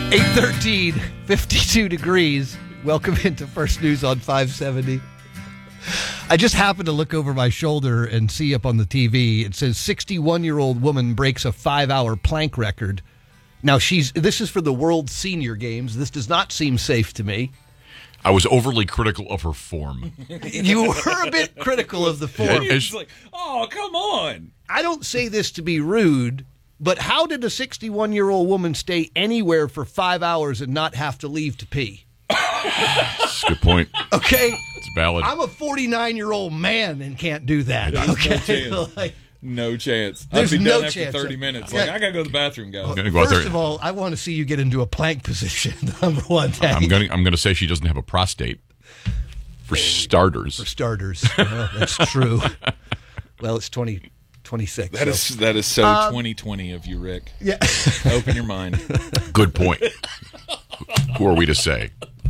8:13, 52 degrees. Welcome into First News on 570. I just happened to look over my shoulder and see up on the TV, it says 61-year-old woman breaks a 5-hour plank record. Now, this is for the World Senior Games. This does not seem safe to me. I was overly critical of her form. You were a bit critical of the form. It's like, oh, come on. I don't say this to be rude, but how did a 61-year-old woman stay anywhere for 5 hours and not have to leave to pee? That's a good point. Okay. It's valid. I'm a 49-year-old man and can't do that. Okay. No chance. There's I'd be no done after chance. 30 minutes. Yeah. Like, I got to go to the bathroom, guys. I'm gonna go out First there. of all, I want to see you get into a plank position, number one. I'm gonna say she doesn't have a prostate. For starters. For starters. Well, that's true. Well, it's 2026. That is so 2020 of you, Rick. Yeah. Open your mind. Good point. Who are we to say?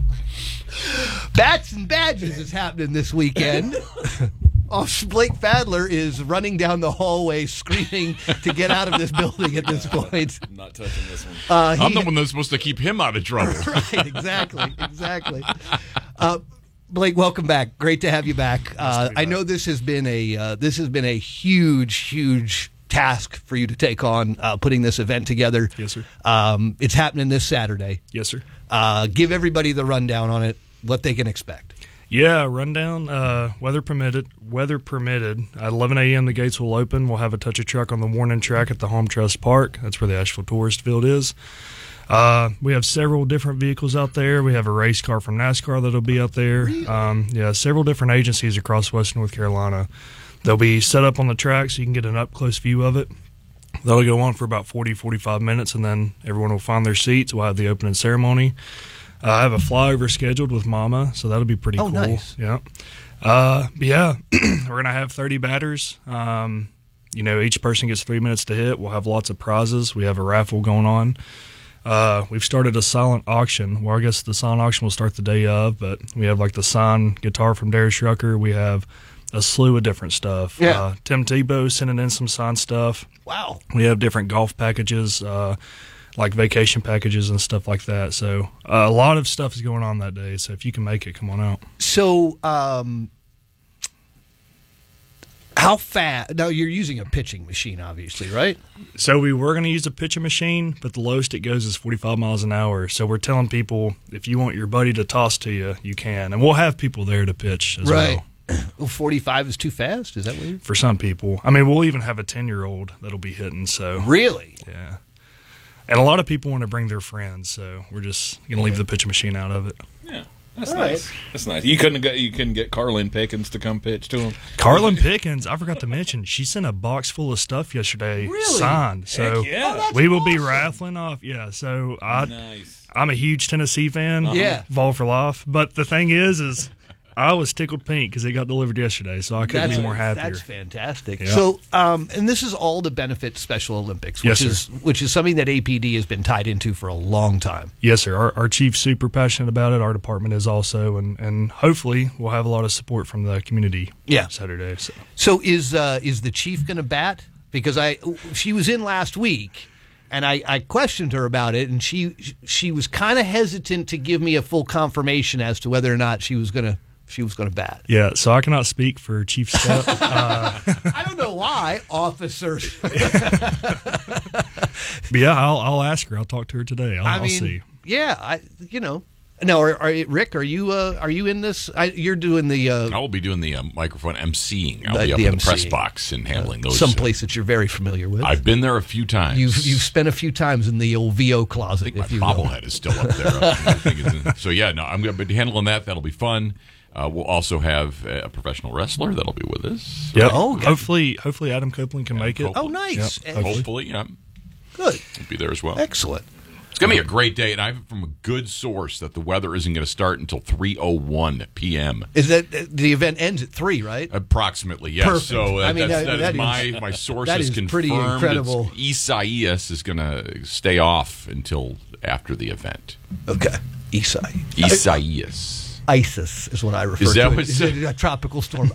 Bats and Badges is happening this weekend. Blake Fadler is running down the hallway screaming to get out of this building at this point. I'm not touching this one. I'm the one that's supposed to keep him out of trouble. Right, exactly. Blake, welcome back. Great to have you back. I know this has been a huge task for you to take on, putting this event together. Yes, sir. It's happening this Saturday. Yes, sir. Give everybody the rundown on it, what they can expect. Yeah, rundown. Weather permitted. At 11 a.m. the gates will open. We'll have a touch of truck on the warning track at the Home Trust Park. That's where the Asheville Tourist Field is. We have several different vehicles out there. We have a race car from NASCAR that'll be out there. Really? Several different agencies across Western North Carolina. They'll be set up on the track so you can get an up-close view of it. That'll go on for about 45 minutes, and then everyone will find their seats. We'll have the opening ceremony. I have a flyover scheduled with Mama, so that'll be pretty cool. Nice. Yeah. We're going to have 30 batters. Each person gets 3 minutes to hit. We'll have lots of prizes. We have a raffle going on. We've started a silent auction. Well, I guess the silent auction will start the day of, but we have like the signed guitar from Darius Rucker. We have a slew of different stuff. Yeah. Tim Tebow sending in some signed stuff. Wow. We have different golf packages, like vacation packages and stuff like that. So a lot of stuff is going on that day. So if you can make it, come on out. So, how fast? Now, you're using a pitching machine, obviously, right? So we were going to use a pitching machine, but the lowest it goes is 45 miles an hour. So we're telling people, if you want your buddy to toss to you, you can. And we'll have people there to pitch as well. Well, 45 is too fast? Is that what you're... For some people. I mean, we'll even have a 10-year-old that'll be hitting. So Really? yeah. And a lot of people want to bring their friends, so we're just going to leave the pitching machine out of it. Yeah. That's All nice. right. That's nice. You couldn't get Carlin Pickens to come pitch to him. Carlin Pickens, I forgot to mention, she sent a box full of stuff yesterday signed. So Heck yeah. we will be raffling off. Yeah, so Nice. I'm a huge Tennessee fan. Yeah. Vol for life. But the thing is I was tickled pink because it got delivered yesterday, so I couldn't be more happier. That's fantastic. Yeah. So, and this is all to benefit Special Olympics, which Yes, which is something that APD has been tied into for a long time. Yes, sir. Our chief's super passionate about it. Our department is also, and hopefully we'll have a lot of support from the community. Yeah. Saturday. So is the chief going to bat? Because she was in last week, and I questioned her about it, and she was kind of hesitant to give me a full confirmation as to whether or not she was going to bat. Yeah, so I cannot speak for Chief Step. I don't know why, officer. But yeah, I'll ask her. I'll talk to her today. I'll see. Yeah, Now, Rick, are you in this? You're doing the. I will be doing the microphone emceeing. I'll be up the in the press emceeing. box and handling those. Some place that you're very familiar with. I've been there a few times. You've spent a few times in the old VO closet. I think if you my will. bobblehead is still up there. So yeah, no, I'm going to be handling that. That'll be fun. We'll also have a professional wrestler that'll be with us. Yep. Oh, okay. Hopefully Adam Copeland can make it. Oh, nice. Yep, Hopefully, yeah. Good. We'll be there as well. Excellent. It's going to be a great day, and I have from a good source that the weather isn't going to start until 3:01 p.m. Is that the event ends at 3, right? Approximately, yes. Perfect. So I mean, that that is is- my source that has is confirmed. pretty incredible. Isaias is going to stay off until after the event. Okay. Isai. Isaias. ISIS is what I refer Is that to. what It's a tropical storm.